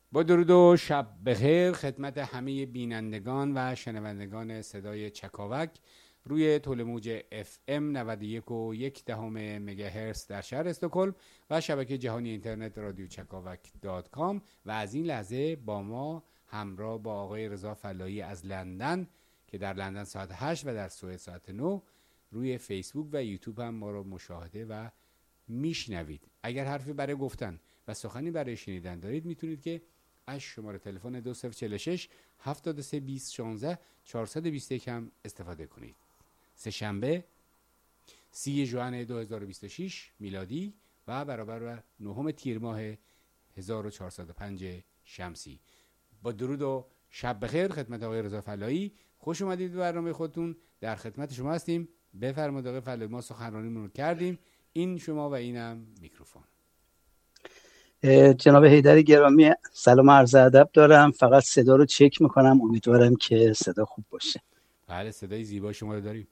با درود و شب بخیر خدمت همه بینندگان و شنوندگان صدای چکاوک روی طول موج FM 91.1 مگاهرتز در شهر استکهلم و شبکه جهانی اینترنت رادیو چکاوک.com و از این لحظه با ما همراه با آقای رضا فلاحی از لندن که در لندن ساعت 8 و در سوئد ساعت 9 روی فیسبوک و یوتیوب هم ما رو مشاهده و میشنوید. اگر حرفی برای گفتن و سخنی برای شنیدن دارید میتونید که از شماره تلفن 2046 73 20 16 421 هم استفاده کنید. سه شنبه 30 ژوئن 2026 میلادی و برابر با 9 تیر ماه 1405 شمسی. با درود و شب بخیر خدمت آقای رضا فلاحی، خوش اومدید به برنامه خودتون. در خدمت شما هستیم. بفرمایید آقای فلاحی. ما سخنرانیمون رو کردیم، این شما و اینم میکروفون. جناب حیدر گرامی، سلام عرض ادب دارم. فقط صدا رو چک میکنم، امیدوارم که صدا خوب باشه. بله، صدای زیبا شما رو داریم.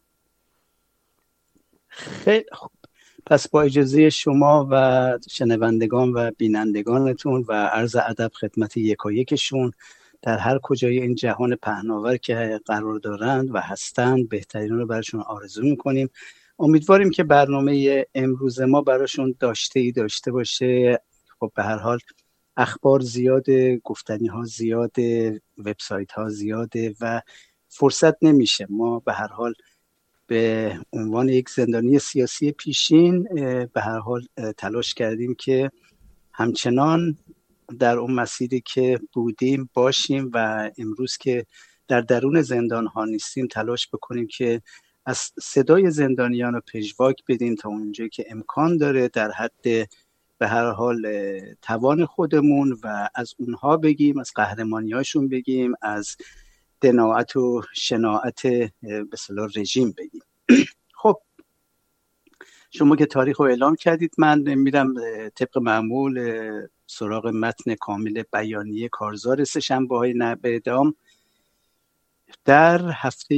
خیلی خوب. پس با اجازه شما و شنوندگان و بینندگانتون و عرض ادب خدمت یکایکشون در هر کجای این جهان پهناور که قرار دارند و هستند، بهترین رو براشون آرزو میکنیم. امیدواریم که برنامه امروز ما براشون داشته باشه. خب به هر حال اخبار زیاده، گفتنی ها زیاده، وبسایت ها زیاده و فرصت نمیشه. ما به هر حال به عنوان یک زندانی سیاسی پیشین به هر حال تلاش کردیم که همچنان در اون مسیری که بودیم باشیم و امروز که در درون زندان ها نیستیم تلاش بکنیم که از صدای زندانیان رو پژواک بدیم تا اونجایی که امکان داره، در حد به هر حال توان خودمون و از اونها بگیم، از قهرمانیاشون بگیم، از دناعت و شناعت به اصطلاح رژیم بگیم. خب شما که تاریخ رو اعلام کردید، من میرم طبق معمول سراغ متن کامل بیانیه کارزار سه‌شنبه‌های به اعدام در هفته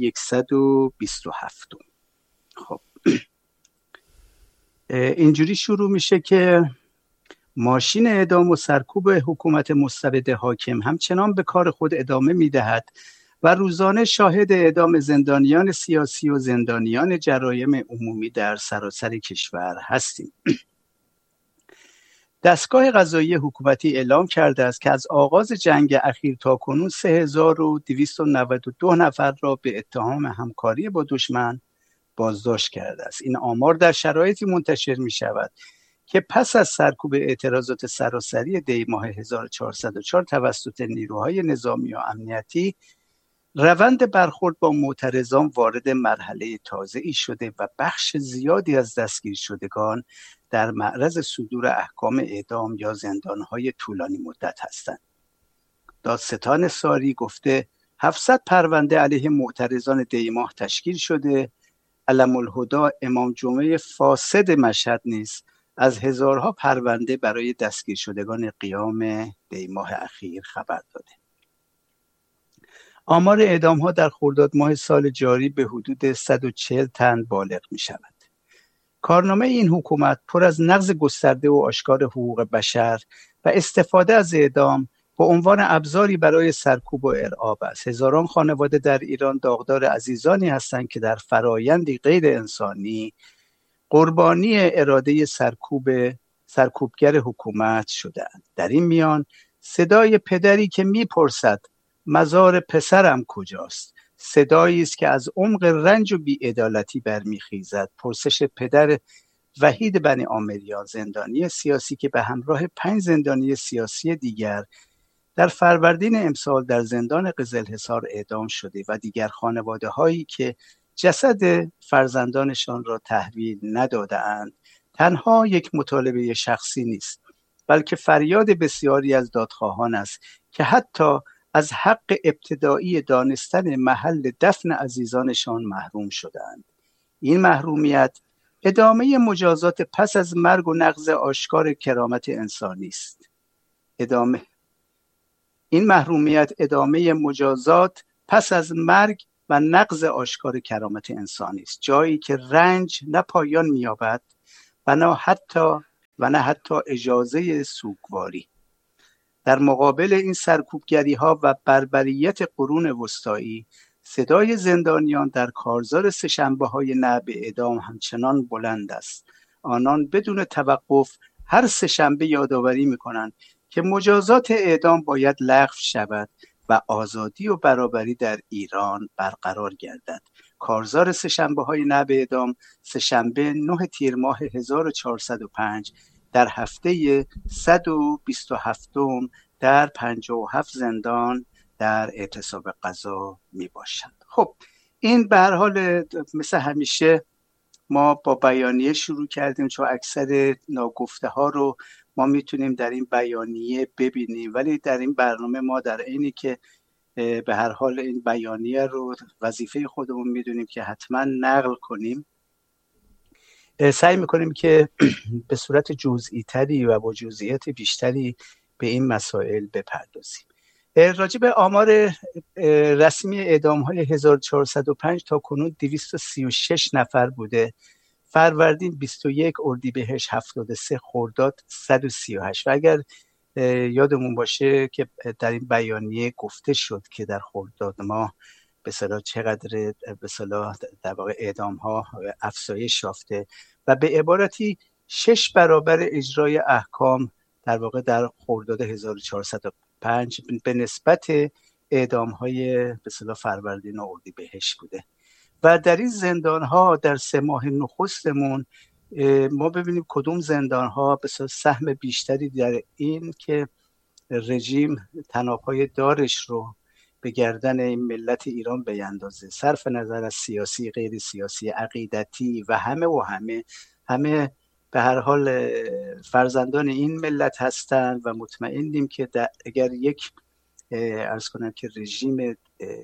127. خب اینجوری شروع میشه که ماشین اعدام و سرکوب حکومت مستبد حاکم همچنان به کار خود ادامه میدهد و روزانه شاهد اعدام زندانیان سیاسی و زندانیان جرایم عمومی در سراسر کشور هستیم. دستگاه قضایی حکومتی اعلام کرده است که از آغاز جنگ اخیر تا کنون 3292 نفر را به اتهام همکاری با دشمن بازداشت کرده است. این آمار در شرایطی منتشر می شود که پس از سرکوب اعتراضات سراسری دی ماه 1404 توسط نیروهای نظامی و امنیتی، روند برخورد با معترضان وارد مرحله تازه‌ای شده و بخش زیادی از دستگیر شدگان در معرض صدور احکام اعدام یا زندانهای طولانی مدت هستند. دادستان ساری گفته 700 پرونده علیه معترضان دی ماه تشکیل شده. علم الهدی امام جمعه فاسد مشهد نیز از هزارها پرونده برای دستگیر شدگان قیام دی ماه اخیر خبر داده. آمار اعدام ها در خرداد ماه سال جاری به حدود 140 تن بالغ می شود. کارنامه این حکومت پر از نقض گسترده و آشکار حقوق بشر و استفاده از اعدام به عنوان ابزاری برای سرکوب و ارعاب است. هزاران خانواده در ایران داغدار عزیزانی هستند که در فرایندی غیر انسانی قربانی اراده سرکوبگر حکومت شدند. در این میان صدای پدری که میپرسد مزار پسرم کجاست، صدایی است که از عمق رنج و بی‌عدالتی برمیخیزد. پرسش پدر وحید بنی آمریان، زندانی سیاسی که به همراه 5 زندانی سیاسی دیگر در فروردین امسال در زندان قزلحصار اعدام شده و دیگر خانواده هایی که جسد فرزندانشان را تحویل نداده‌اند، تنها یک مطالبه شخصی نیست، بلکه فریاد بسیاری از دادخواهان است که حتی از حق ابتدایی دانستن محل دفن عزیزانشان محروم شدند. این محرومیت ادامه مجازات پس از مرگ و نقض آشکار کرامت انسانی است. این محرومیت ادامه مجازات پس از مرگ و نقض آشکار کرامت انسانی است، جایی که رنج نه پایان می‌یابد و نه حتی اجازه سوگواری. در مقابل این سرکوبگری‌ها و بربریت قرون وسطایی، صدای زندانیان در کارزار سه‌شنبه‌های نه به اعدام همچنان بلند است. آنان بدون توقف هر سه‌شنبه یادآوری می‌کنند که مجازات اعدام باید لغو شود و آزادی و برابری در ایران برقرار گردد. کارزار سه‌شنبه‌های نه به اعدام سه‌شنبه 9 تیر ماه 1405 در هفته 127 در 57 زندان در اعتصاب غذا می باشند. خب این به هر حال مثل همیشه ما با بیانیه شروع کردیم، چون اکثر ناگفته ها رو ما میتونیم در این بیانیه ببینیم، ولی در این برنامه ما در عینی که به هر حال این بیانیه رو وظیفه خودمون میدونیم که حتما نقل کنیم، سعی میکنیم که به صورت جزئی تری و با جزئیات بیشتری به این مسائل بپردازیم. راجع به آمار رسمی اعدام‌های 1405 تا کنون 236 نفر بوده. فروردین 21، اردیبهشت 73، خرداد 138. و اگر یادمون باشه که در این بیانیه گفته شد که در خرداد ماه به اصطلاح چقدر به اصطلاح در واقع اعدام‌ها افزایش یافته و به عبارتی 6 برابر اجرای احکام در واقع در خرداد 1405 به نسبت اعدام‌های به اصطلاح فروردین و اردیبهشت بوده. و در این زندان‌ها در 3 ماه نخستمون ما ببینیم کدوم زندان‌ها به اصطلاح سهم بیشتری در این که رژیم طناب‌های دارش رو به گردن این ملت ایران بیندازه، صرف نظر از سیاسی، غیر سیاسی، عقیدتی و همه به هر حال فرزندان این ملت هستند و مطمئنیم که اگر یک عرض کنم که رژیم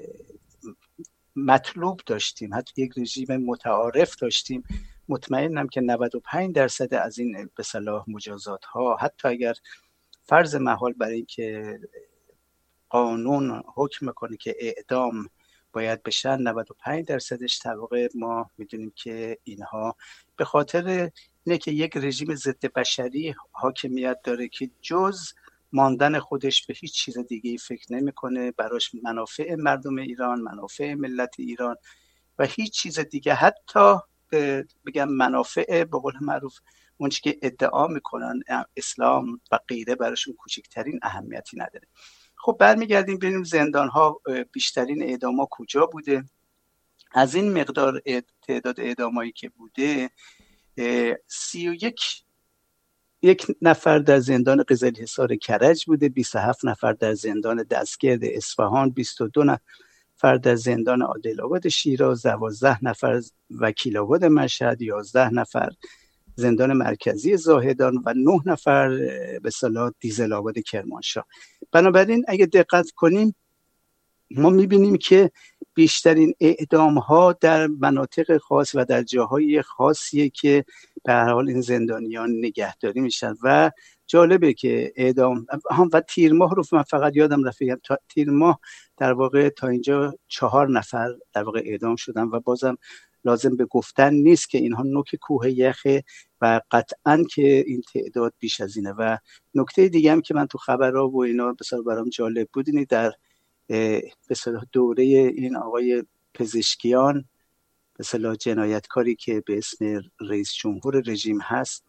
مطلوب داشتیم، حتی یک رژیم متعارف داشتیم، مطمئنم که 95% از این به صلاح مجازات ها، حتی اگر فرض محال برای اینکه قانون حکم کنه که اعدام باید بشن، 95%ش در واقع ما میدونیم که اینها به خاطر اینه که یک رژیم ضد بشری حاکمیت داره که جز ماندن خودش به هیچ چیز دیگه فکر نمیکنه، براش منافع مردم ایران، منافع ملت ایران و هیچ چیز دیگه، حتی بگم منافع به قول معروف اون چیزی که ادعا میکنن اسلام و غیره براشون کوچکترین اهمیتی نداره. خب برمیگردیم ببینیم زندان ها بیشترین اعدام ها کجا بوده. از این مقدار تعداد اعدامایی که بوده، 31 نفر در زندان قزلحصار کرج بوده، 27 نفر در زندان دستگرد اصفهان، 22 نفر در زندان عادل‌آباد شیراز، 12 نفر وکیل‌آباد مشهد، 11 نفر زندان مرکزی زاهدان و 9 نفر به اصطلاح دیزل آباد کرمانشاه. بنابراین اگه دقت کنیم ما میبینیم که بیشترین اعدام ها در مناطق خاص و در جاهای خاصیه که به هر حال این زندانیان نگهداری میشن. و جالبه که اعدام و تیر ماه رو من فقط یادم رفت بگم، تیر ماه در واقع تا اینجا 4 نفر در واقع اعدام شدن و بازم لازم به گفتن نیست که اینها نوک کوه یخه و قطعاً که این تعداد بیش از اینه. و نکته دیگه هم که من تو خبرها و اینا بسیار برام جالب بود اینه، در به اصطلاح دوره این آقای پزشکیان، به اصطلاح جنایتکاری که به اسم رئیس جمهور رژیم هست،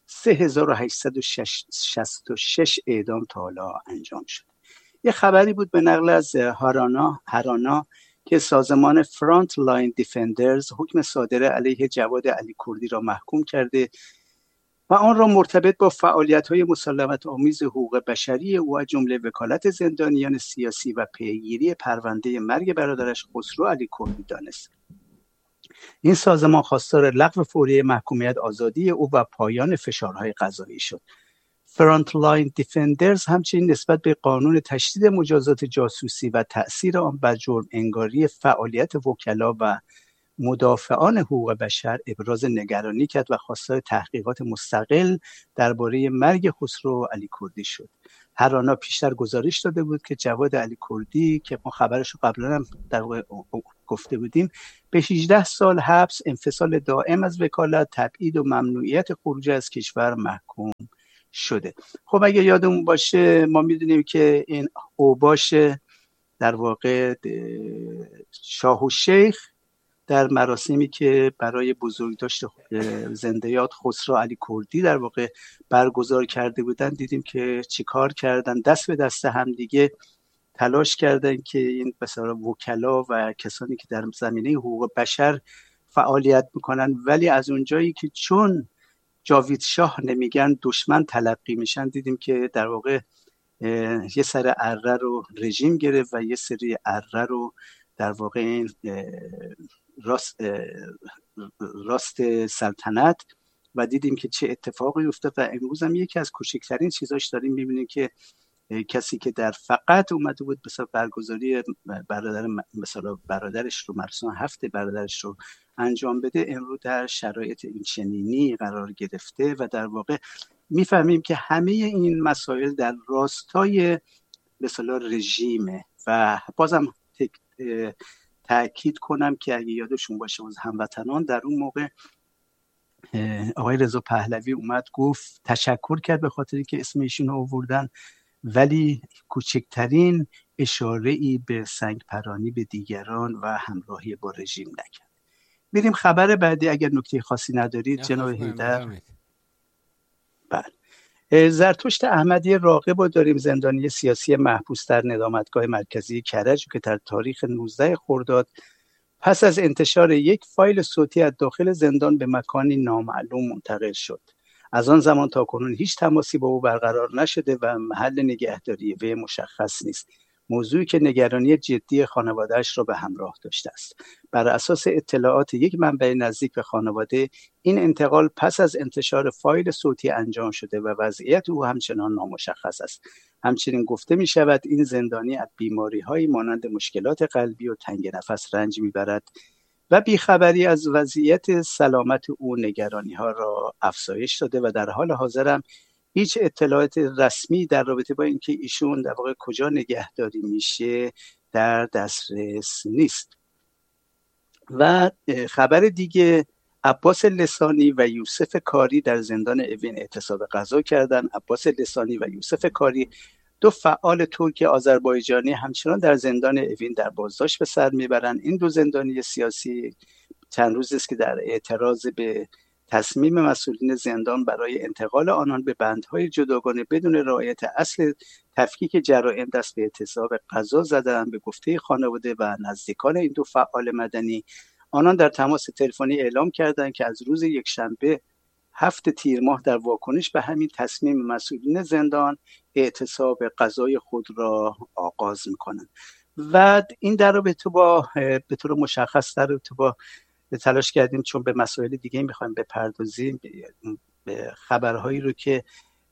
3866 اعدام تا حالا انجام شد. یه خبری بود به نقل از هرانا که سازمان فرانت لاین دیفندرز حکم صادره علیه جواد علی کردی را محکوم کرده و آن را مرتبط با فعالیت‌های مسالمت آمیز حقوق بشری او از جمله وکالت زندانیان سیاسی و پیگیری پرونده مرگ برادرش خسرو علی کردی دانست. این سازمان خواستار لغو فوری محکومیت آزادی او و پایان فشارهای قضایی شد. فرانت لاین دیفندرز همچنین نسبت به قانون تشدید مجازات جاسوسی و تأثیر آن بر جرم انگاری فعالیت وکلا و مدافعان حقوق بشر ابراز نگرانی کرد و خواستار تحقیقات مستقل درباره مرگ خسرو علی کردی شد. هرانا پیشتر گزارش داده بود که جواد علی کردی که ما خبرش رو قبلا هم در واقع گفته بودیم به 18 سال حبس، انفصال دائم از وکالت، تبعید و ممنوعیت خروج از کشور محکوم شده. خب اگه یادمون باشه ما میدونیم که این اوباش در واقع شاه و شیخ در مراسمی که برای بزرگداشت زنده یاد خسرو علی کردی در واقع برگزار کرده بودن، دیدیم که چیکار کردن، دست به دست هم دیگه تلاش کردن که این مثلا وکلا و کسانی که در زمینه حقوق بشر فعالیت میکنن، ولی از اونجایی که چون جاوید شاه نمیگن دشمن تلقی میشن، دیدیم که در واقع یه سر اره رو رژیم گرفت و یه سری اره رو در واقع این راست سلطنت و دیدیم که چه اتفاقی افتاد. و امروز هم یکی از کوچکترین چیزاش داریم میبینیم که کسی که در فقط اومده بود مثلا برگزاری برادرش رو مراسم هفته برادرش رو انجام بده، امروز در شرایط این چنینی قرار گرفته و در واقع میفهمیم که همه این مسائل در راستای مثلا رژیمه. و بازم تأکید کنم که اگه یادشون باشه از هموطنان، در اون موقع آقای رضا پهلوی اومد گفت تشکر کرد به خاطری که اسم ایشون رو آوردن، ولی کوچکترین اشاره‌ای به سنگ پرانی به دیگران و همراهی با رژیم نکرد. بریم خبر بعدی اگر نکته خاصی ندارید جناب حیدر. بله، زرتشت احمدی راغب رو داریم، زندانی سیاسی محبوس در ندامتگاه مرکزی کرج که در تاریخ 19 خرداد پس از انتشار یک فایل صوتی از داخل زندان به مکانی نامعلوم منتقل شد. از آن زمان تا کنون هیچ تماسی با او برقرار نشده و محل نگهداری وی مشخص نیست، موضوعی که نگرانی جدی خانواده‌اش را به همراه داشته است. بر اساس اطلاعات یک منبع نزدیک به خانواده، این انتقال پس از انتشار فایل صوتی انجام شده و وضعیت او همچنان نامشخص است. همچنین گفته می شود این زندانی از بیماری‌هایی مانند مشکلات قلبی و تنگ نفس رنج می‌برد و بیخبری از وضعیت سلامت او نگرانی‌ها را افزایش داده و در حال حاضر هم هیچ اطلاعات رسمی در رابطه با اینکه ایشون در واقع کجا نگهداری میشه در دسترس نیست. و خبر دیگه، عباس لسانی و یوسف کاری در زندان اوین اعتصاب غذا کردند. عباس لسانی و یوسف کاری، دو فعال ترک آذربایجانی، همچنان در زندان اوین در بازداشت به سر میبرند. این دو زندانی سیاسی چند روز است که در اعتراض به تصمیم مسئولین زندان برای انتقال آنان به بندهای جداگانه بدون رعایت اصل تفکیک جرائم دست به اعتصاب غذا زدند. به گفته خانواده و نزدیکان این دو فعال مدنی، آنان در تماس تلفنی اعلام کردند که از روز یکشنبه 7 تیر ماه در واکنش به همین تصمیم مسئولین زندان اعتصاب غذای خود را آغاز می‌کنند. و این در رابطه با به طور مشخص در رابطه با تلاش کردیم چون به مسائل دیگه می‌خوایم بپردازیم، به خبرهایی رو که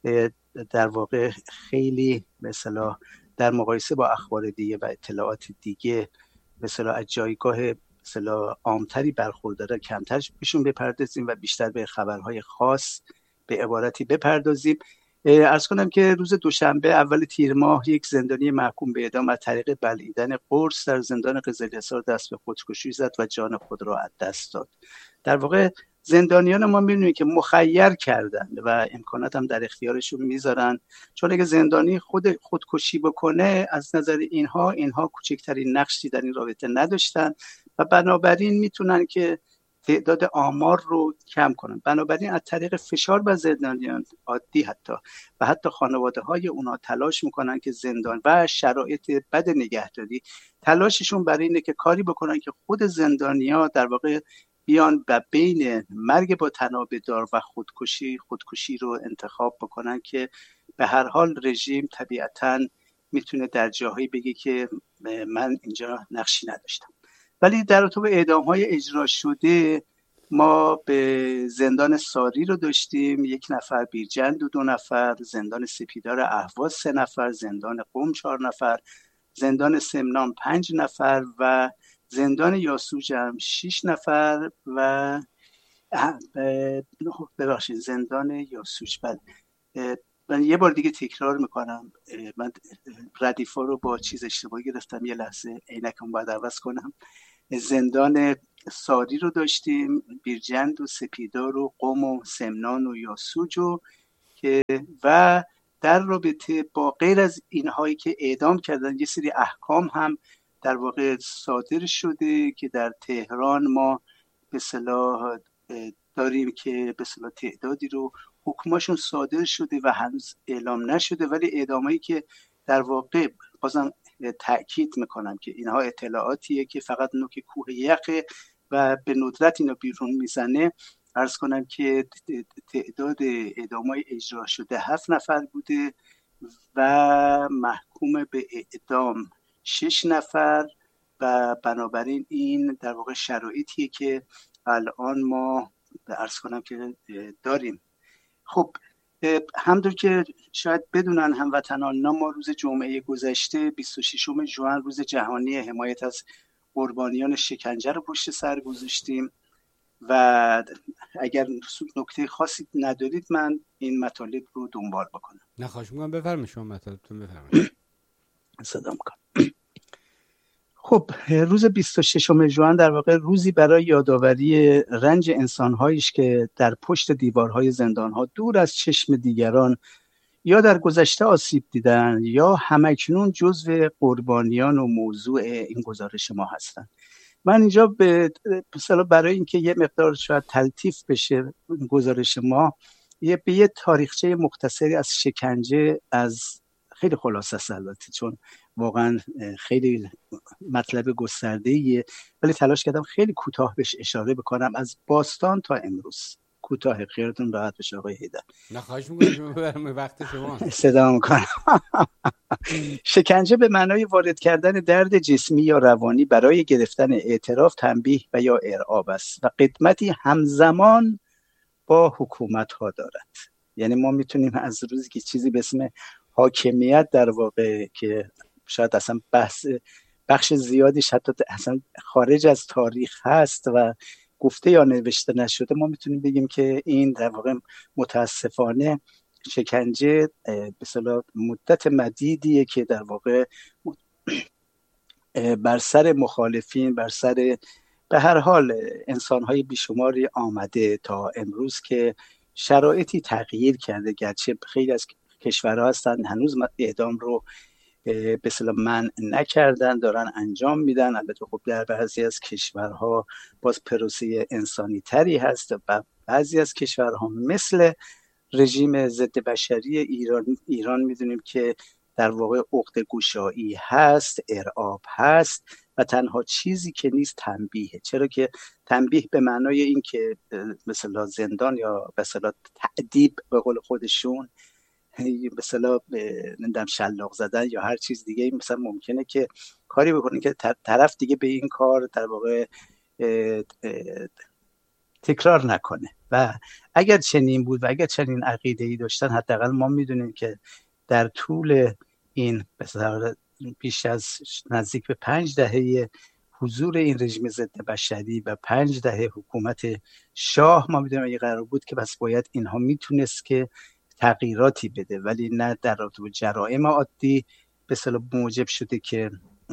در واقع خیلی مثلا در مقایسه با اخبار دیگه و اطلاعات دیگه مثلا از جایگاه مثلا عامتری برخورداره کمتر بهشون بپردازیم و بیشتر به خبرهای خاص به عبارتی بپردازیم. عرض کنم که روز دوشنبه اول تیر ماه یک زندانی محکوم به اعدام از طریق بلعیدن قرص در زندان قزل‌حصار دست به خودکشی زد و جان خود را از دست داد. در واقع زندانیان ما می‌بینیم که مخیر کردن و امکانات هم در اختیارشون میذارن، چون اگه زندانی خودکشی بکنه از نظر اینها کوچکترین نقشی در این رابطه نداشتن و بنابراین میتونن که تعداد آمار رو کم کنن. بنابراین از طریق فشار بر زندانیان عادی و حتی خانواده های اونا تلاش میکنن که زندان و شرایط بد نگهداری، تلاششون برای اینه که کاری بکنن که خود زندانیا در واقع بیان و بین مرگ با تنابدار و خودکشی رو انتخاب بکنن که به هر حال رژیم طبیعتاً میتونه در جاهایی بگه که من اینجا نقشی نداشتم. ولی در رابطه با اعدام‌های اجرا شده ما به زندان ساری رو داشتیم 1 نفر، بیرجند 2 نفر، زندان سپیدار اهواز 3 نفر، زندان قم 4 نفر، زندان سمنان 5 نفر و زندان یاسوج هم 6 نفر و زندان یاسوج. من یه بار دیگه تکرار میکنم، من ردیفا رو با چیز اشتباه گرفتم، یه لحظه عینکم باید عوض کنم. زندان ساری رو داشتیم، بیرجند و سپیدار و قم و سمنان و یاسوج و که و در رابطه با غیر از اینهایی که اعدام کردن یه سری احکام هم در واقع صادر شده که در تهران ما به اصطلاح داریم که به اصطلاح تعدادی رو حکماشون صادر شده و هنوز اعلام نشده، ولی اعدامایی که در واقع بازم تأکید میکنم که اینها اطلاعاتیه که فقط نوک کوه یقه و به ندرت اینو بیرون میزنه. عرض کنم که تعداد اعدامای اجرا شده 7 نفر بوده و محکوم به اعدام 6 نفر و بنابراین این در واقع شرایطیه که الان ما عرض کنم که داریم. خب همونطور که شاید بدونن هموطنان، ما روز جمعه گذشته 26 ژوئن روز جهانی حمایت از قربانیان شکنجه رو پشت سر گذاشتیم و اگر نکته خاصی ندارید من این مطالب رو دنبال بکنم. نه خواهش می‌کنم بفرمایید، شما مطالبتون بفرمایید. صدا می‌کنم. خب روز 26 ژوئن در واقع روزی برای یادآوری رنج انسان‌هایی است که در پشت دیوارهای زندان‌ها دور از چشم دیگران یا در گذشته آسیب دیدن یا همکنون جزو قربانیان و موضوع این گزارش ما هستند. من اینجا به مثلا برای اینکه یه مقدار شاید تلطیف بشه گزارش ما به یه تاریخچه مختصری از شکنجه، از خیلی خلاصه است البته چون واقعا خیلی مطلب گسترده‌ایه، ولی تلاش کردم خیلی کوتاه بهش اشاره بکنم از باستان تا امروز. کوتاه، خیرتون راحت بشه آقای حیدر. نه خواهش می‌کنم، شما بفرمایید، وقت شما. صدا میکنم. شکنجه به معنای وارد کردن درد جسمی یا روانی برای گرفتن اعتراف، تنبیه و یا ارعاب است و قدمتی همزمان با حکومت ها دارد. یعنی ما میتونیم از روزی که چیزی به اسم حاکمیت در واقع که شاید اصلا بخش زیادیش حتی اصلا خارج از تاریخ هست و گفته یا نوشته نشده، ما میتونیم بگیم که این در واقع متاسفانه شکنجه به اصطلاح مدت مدیدیه که در واقع بر سر مخالفین، بر سر به هر حال انسان‌های بیشماری آمده تا امروز که شرایطی تغییر کرده. گرچه خیلی از کشورها هستن هنوز اعدام رو به اصطلاح منع نکردن، دارن انجام میدن. البته خب در بعضی از کشورها باز پروسه انسانی تری هست و بعضی از کشورها مثل رژیم ضد بشری ایران میدونیم که در واقع عقده گشایی هست، ارعاب هست و تنها چیزی که نیست تنبیه. چرا که تنبیه به معنای این که مثلا زندان یا مثلا تعذیب به قول خودشون، مثلا نمیدونم شلاق زدن یا هر چیز دیگه، مثلا ممکنه که کاری بکنه که طرف دیگه به این کار در واقع تکرار نکنه. و اگر چنین بود و اگر چنین عقیده‌ای داشتن، حداقل ما میدونیم که در طول این مثلا بیش از نزدیک به 5 دهه حضور این رژیم ضد بشری و 5 دهه حکومت شاه، ما میدونیم اگه قرار بود که بس باید اینها میتونست که تغییراتی بده، ولی نه در رابطه با جرائم عادی به اصطلاح موجب شده که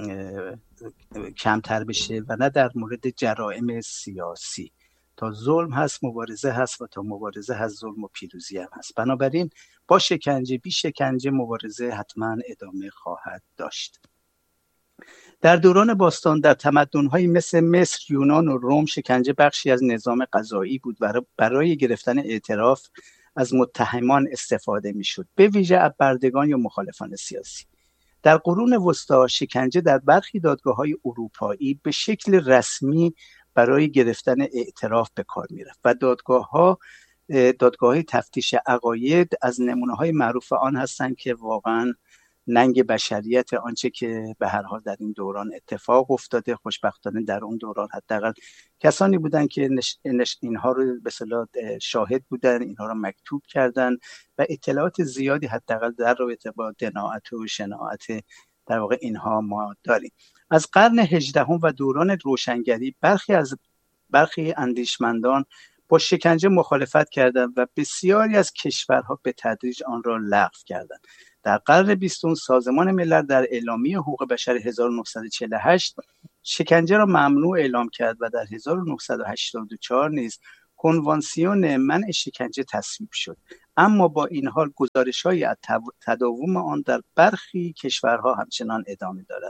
کمتر بشه و نه در مورد جرائم سیاسی. تا ظلم هست مبارزه هست و تا مبارزه هست ظلم و پیروزی هم هست. بنابراین با شکنجه بی شکنجه مبارزه حتما ادامه خواهد داشت. در دوران باستان در تمدن‌های مثل مصر، یونان و روم شکنجه بخشی از نظام قضایی بود و برای گرفتن اعتراف از متهمان استفاده می‌شد، به ویژه بردگان یا مخالفان سیاسی. در قرون وسطی شکنجه در برخی دادگاه‌های اروپایی به شکل رسمی برای گرفتن اعتراف به کار می‌رفت و دادگاه‌های تفتیش عقاید از نمونه‌های معروف آن هستند که واقعاً ننگ بشریت آنچه که به هر حال در این دوران اتفاق افتاده. خوشبختانه در اون دوران حداقل کسانی بودن که اینها رو به اصطلاح شاهد بودن، اینها رو مکتوب کردن و اطلاعات زیادی حداقل در رابطه با دناعت و شناعت در واقع اینها ما داریم. از قرن 18 و دوران روشنگری برخی اندیشمندان با شکنجه مخالفت کردند و بسیاری از کشورها به تدریج آن را لغو کردند. در قرن 20 سازمان ملل در اعلامیه حقوق بشر 1948 شکنجه را ممنوع اعلام کرد و در 1984 نیز کنوانسیون منع شکنجه تصویب شد، اما با این حال گزارش‌های از تداوم آن در برخی کشورها همچنان ادامه دارد.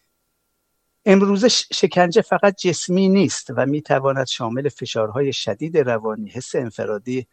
امروزه شکنجه فقط جسمی نیست و میتواند شامل فشارهای شدید روانی، حس انفرادی،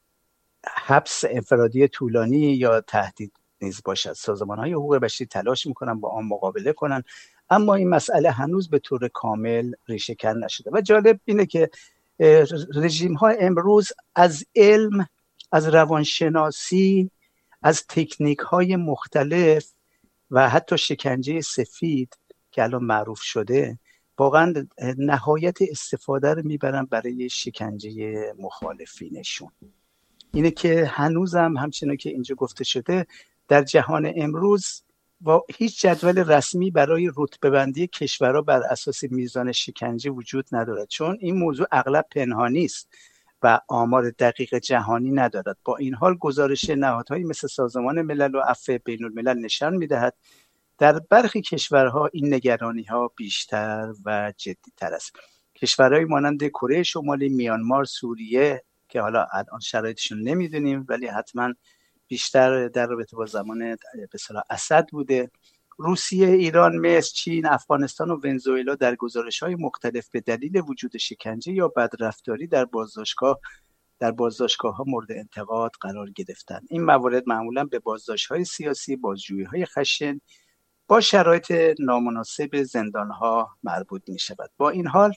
حبس انفرادی طولانی یا تهدید نیز باشد. سازمان‌های حقوق بشری تلاش می‌کنند با آن مقابله کنند، اما این مسئله هنوز به طور کامل ریشه‌کن نشده. و جالب اینه که رژیم‌ها امروز از علم، از روانشناسی، از تکنیک‌های مختلف و حتی شکنجه سفید که الان معروف شده واقعا نهایت استفاده رو میبرن برای شکنجه مخالفینشون. اینه که هنوزم همچنان که اینجا گفته شده در جهان امروز و هیچ جدول رسمی برای رتبه‌بندی کشورها بر اساس میزان شکنجه وجود ندارد، چون این موضوع اغلب پنهانی است و آمار دقیق جهانی ندارد. با این حال گزارش نهادهایی مثل سازمان ملل و عفو بین الملل نشان می‌دهد در برخی کشورها این نگرانی‌ها بیشتر و جدی‌تر است. کشورهایی مانند کره شمالی، میانمار، سوریه که حالا الان شرایطشون نمیدونیم ولی حتما بیشتر در رابطه با زمان به اصطلاح اسد بوده، روسیه، ایران، مصر، چین، افغانستان و ونزوئلا در گزارش‌های مختلف به دلیل وجود شکنجه یا بدرفتاری در بازداشتگاه‌ها مورد انتقاد قرار گرفتند. این موارد معمولاً به بازداشت‌های سیاسی، بازجویی‌های خشن با شرایط نامناسب زندان‌ها مربوط می‌شود. با این حال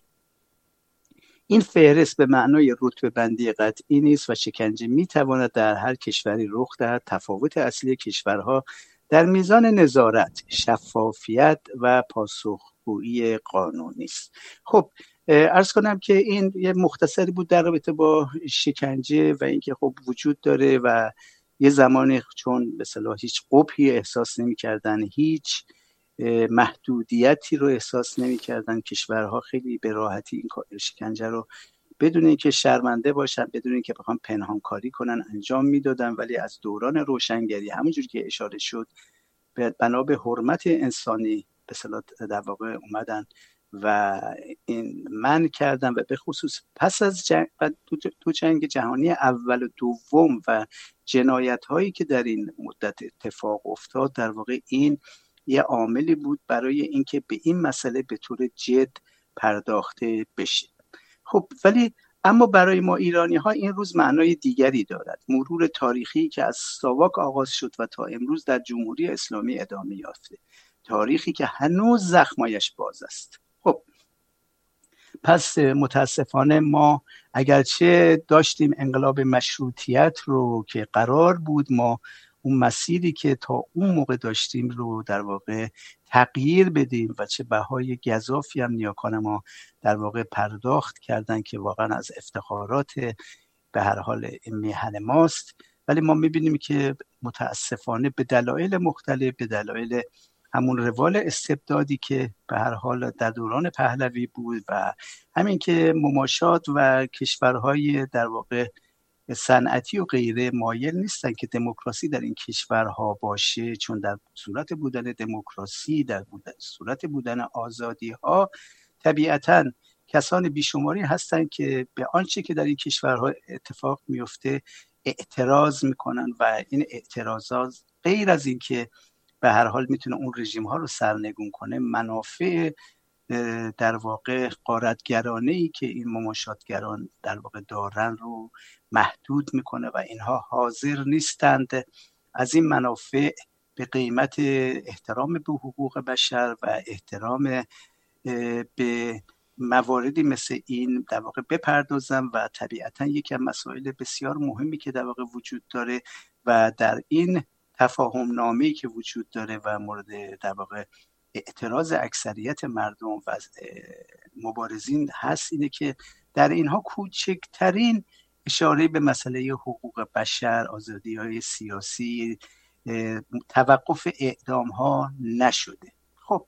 این فهرست به معنای رتبه‌بندی قطعی نیست و شکنجه می‌تواند در هر کشوری رخ دهد. تفاوت اصلی کشورها در میزان نظارت، شفافیت و پاسخگویی قانونی است. خب عرض کنم که این یه مختصری بود در رابطه با شکنجه و اینکه خب وجود داره و یه زمانی چون به اصطلاح هیچ قبحی احساس نمی‌کردن، هیچ محدودیتی رو احساس نمی‌کردن، کشورها خیلی به راحتی این شکنجه رو بدون اینکه شرمنده باشن، بدون اینکه بخوام پنهانکاری کنن انجام میدادن. ولی از دوران روشنگری همونجوری که اشاره شد بنا به حرمت انسانی به اصطلاح در واقع اومدن و این منع کردن و به خصوص پس از دو جنگ جهانی اول و دوم و جنایت هایی که در این مدت اتفاق افتاد، در واقع این یه عاملی بود برای اینکه به این مسئله به طور جد پرداخته بشه. خب ولی اما برای ما ایرانی ها این روز معنای دیگری دارد. مرور تاریخی که از ساواک آغاز شد و تا امروز در جمهوری اسلامی ادامه یافته، تاریخی که هنوز زخمایش باز است. خب پس متاسفانه ما اگرچه داشتیم انقلاب مشروطیت رو که قرار بود ما اون مسیری که تا اون موقع داشتیم رو در واقع تغییر بدیم و چه بهای گزافی هم نیاکان ما در واقع پرداخت کردن که واقعا از افتخارات به هر حال میهن ماست، ولی ما میبینیم که متاسفانه به دلایل مختلف، به دلایل همون روال استبدادی که به هر حال در دوران پهلوی بود و همین که مماشات و کشورهای در واقع صنعتی و غیره مایل نیستن که دموکراسی در این کشورها باشه، چون در صورت بودن دموکراسی، در صورت بودن آزادی ها طبیعتاً کسان بیشماری هستن که به آنچه که در این کشورها اتفاق میفته اعتراض میکنن و این اعتراضات غیر از این که به هر حال میتونه اون رژیم ها رو سرنگون کنه، منافع در واقع غارتگرانه‌ای که این مماشاتگران در واقع دارن رو محدود میکنه و اینها حاضر نیستند از این منافع به قیمت احترام به حقوق بشر و احترام به مواردی مثل این در واقع بپردازن. و طبیعتا یکی از مسائل بسیار مهمی که در واقع وجود داره و در این تفاهم نامه‌ای که وجود داره و مورد در واقع اعتراض اکثریت مردم و مبارزین هست، اینه که در اینها کوچکترین اشاره به مسئله حقوق بشر، آزادی‌های سیاسی، توقف اعدام‌ها نشده. خب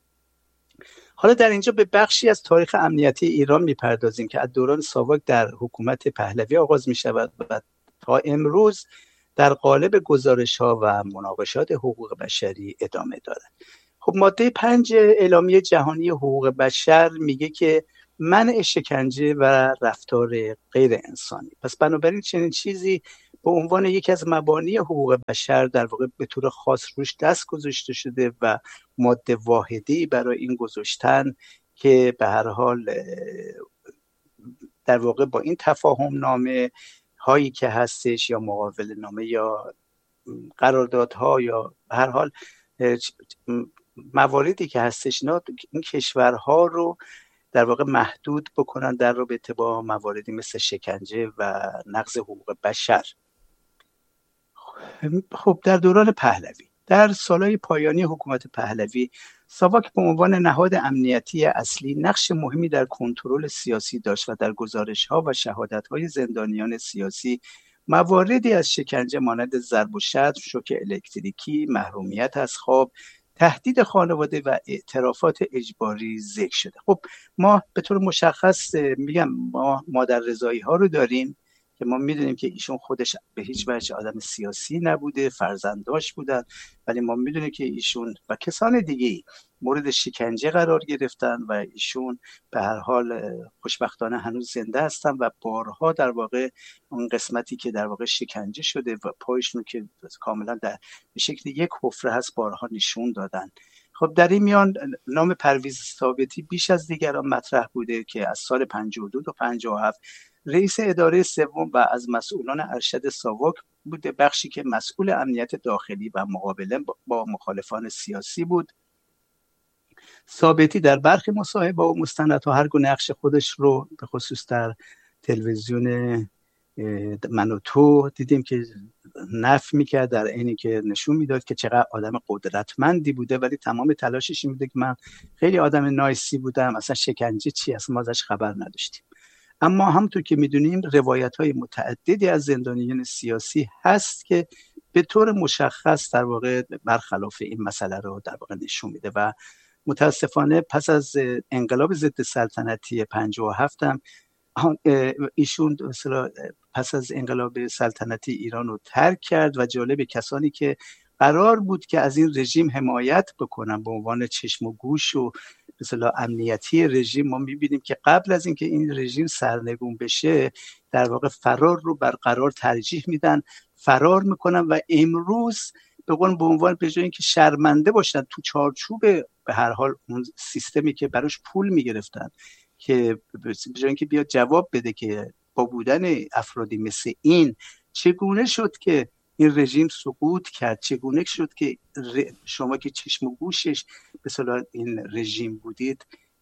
حالا در اینجا به بخشی از تاریخ امنیتی ایران میپردازیم که از دوران ساواک در حکومت پهلوی آغاز میشود و تا امروز در قالب گزارش‌ها و مناقشات حقوق بشری ادامه دارد. خب ماده 5 اعلامیه جهانی حقوق بشر میگه که منع شکنجه و رفتار غیر انسانی. پس بنابراین چنین چیزی به عنوان یکی از مبانی حقوق بشر در واقع به طور خاص روش دست گذاشته شده و ماده واحدی برای این گذاشتن که به هر حال در واقع با این تفاهم نامه هایی که هستش یا مقابله نامه یا قراردادها یا به هر حال مواردی که هستش، این کشورها رو در واقع محدود بکنن در رابطه با مواردی مثل شکنجه و نقض حقوق بشر. خب در دوران پهلوی، در سالهای پایانی حکومت پهلوی، ساواک به عنوان نهاد امنیتی اصلی نقش مهمی در کنترل سیاسی داشت و در گزارش‌ها و شهادت‌های زندانیان سیاسی مواردی از شکنجه مانند ضرب و شتم، شوک الکتریکی، محرومیت از خواب، تهدید خانواده و اعترافات اجباری ذکر شده. خب ما به طور مشخص میگم ما مادر رضایی ها رو داریم که ما میدونیم که ایشون خودش به هیچ وجه آدم سیاسی نبوده، فرزنداش بودن، ولی ما میدونیم که ایشون و کسان دیگه مورد شکنجه قرار گرفتن و ایشون به هر حال خوشبختانه هنوز زنده هستن و بارها در واقع اون قسمتی که در واقع شکنجه شده و پایشون که کاملا در به شکل یک حفره هست بارها نشون دادن. خب در این میان نام پرویز ثابتی بیش از دیگران مطرح بوده که از سال 52 تا 57 رئیس اداره سوم و از مسئولان ارشد ساواک بوده، بخشی که مسئول امنیت داخلی و مقابله با مخالفان سیاسی بود. ثابتی در برخی مصاحبه و مستندها هر گونه نقش خودش رو به خصوص در تلویزیون من و تو دیدیم که نفی میکرد، در عینی که نشون میداد که چقدر آدم قدرتمندی بوده، ولی تمام تلاشش این بوده که من خیلی آدم نایسی بودم، اصلا شکنجه چی اصلا ما ازش خبر نداشتیم. اما همونطور که میدونیم روایت‌های متعددی از زندانیان سیاسی هست که به طور مشخص در واقع برخلاف این مسئله رو در واقع نشون میده و متاسفانه پس از انقلاب ضد سلطنتی 57 هم ایشون پس از انقلاب سلطنتی ایران رو ترک کرد و جالب کسانی که قرار بود که از این رژیم حمایت بکنن به عنوان چشم و گوش و مثلا امنیتی رژیم، ما میبینیم که قبل از اینکه این رژیم سرنگون بشه در واقع فرار رو برقرار ترجیح میدن، فرار میکنن و امروز به عنوان به جای اینکه شرمنده باشن تو چارچوب به هر حال اون سیستمی که براش پول میگرفتن که به جای اینکه بیاد جواب بده که با بودن افرادی مثل این چگونه شد که این رژیم سقوط کرد، چگونه شد که شما که چشم و گوشش به صلاح این رژیم بودید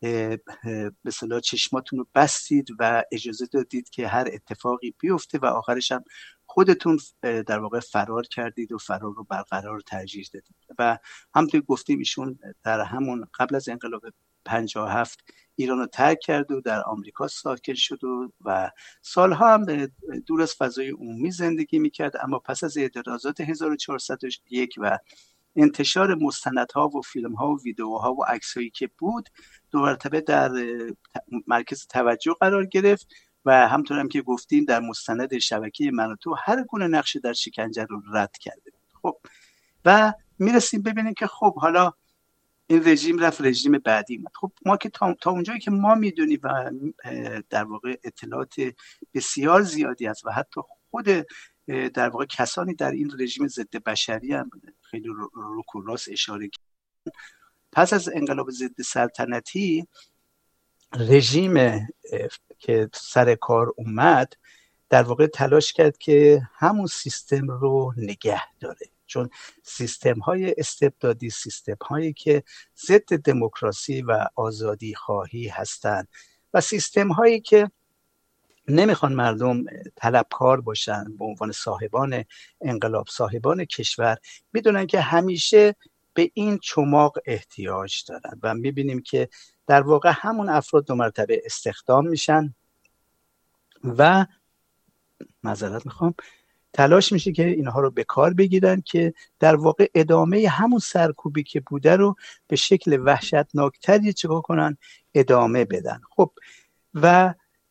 به صلاح چشماتون رو بستید و اجازه دادید که هر اتفاقی بیفته و آخرش هم خودتون در واقع فرار کردید و فرار رو برقرار ترجیح دادید. و همونطور گفتیم ایشون در همون قبل از انقلاب 57 ایران رو ترک کرد و در آمریکا ساکن شد و سالها هم دور از فضای عمومی زندگی میکرد. اما پس از اعتراضات 1401 و انتشار مستندها و فیلمها و ویدئوها و عکسایی که بود، دو مرتبه در مرکز توجه قرار گرفت و همطور هم که گفتیم در مستند شبکه من و تو هر گونه نقش در شکنجه رو رد کرده. خب و میرسیم ببینیم که خب حالا این رژیم رفت، رژیم بعدی اومد. خب ما که تا اونجایی که ما میدونیم و در واقع اطلاعات بسیار زیادی هست و حتی خود در واقع کسانی در این رژیم ضد بشری هم خیلی رو راست اشاره کردن، پس از انقلاب ضد سلطنتی رژیم که سر کار اومد در واقع تلاش کرد که همون سیستم رو نگه داره، چون سیستم های استبدادی، سیستم هایی که ضد دموکراسی و آزادی خواهی هستند و سیستم هایی که نمیخوان مردم طلبکار باشن به عنوان صاحبان انقلاب، صاحبان کشور، میدونن که همیشه به این چماق احتیاج دارن و میبینیم که در واقع همون افراد دو مرتبه استخدام میشن و معذرت میخوام تلاش میشه که اینها رو به کار بگیرن که در واقع ادامه همون سرکوبی که بوده رو به شکل وحشتناکتری چیکار کنن، ادامه بدن. خب و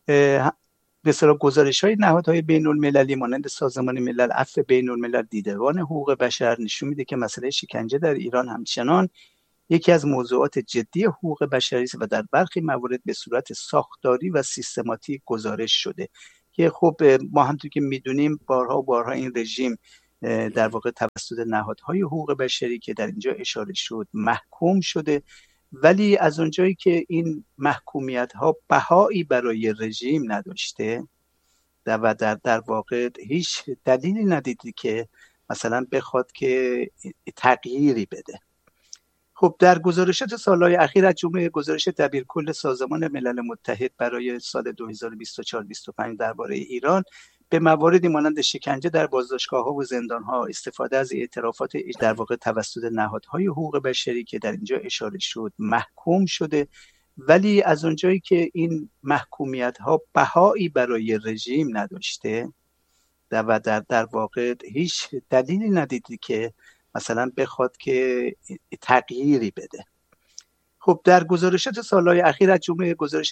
به اصطلاح گزارش‌های نهادهای بین‌المللی مانند سازمان ملل، عفو بین‌الملل، دیدبان حقوق بشر نشون میده که مسئله شکنجه در ایران همچنان یکی از موضوعات جدی حقوق بشری است و در برخی موارد به صورت ساختاری و سیستماتیک گزارش شده که خب ما همونطور که میدونیم بارها این رژیم در واقع توسط نهادهای حقوق بشری که در اینجا اشاره شد محکوم شده، ولی از اونجایی که این محکومیت ها بهایی برای رژیم نداشته و در واقع هیچ دلیلی ندیدی که مثلا بخواد که تغییری بده. خب در گزارشات سالهای اخیر از جمله گزارش دبیرکل سازمان ملل متحد برای سال 2024-25 درباره ایران به مواردی مانند شکنجه در بازداشتگاه‌ها و زندان‌ها، استفاده از اعترافات در واقع توسط نهادهای حقوق بشری که در اینجا اشاره شد محکوم شده، ولی از اونجایی که این محکومیت‌ها بهایی برای رژیم نداشته و در واقع هیچ دلیلی ندیدی که مثلا بخواد که تغییری بده. خب در گزارشات سالهای اخیر از جمله گزارش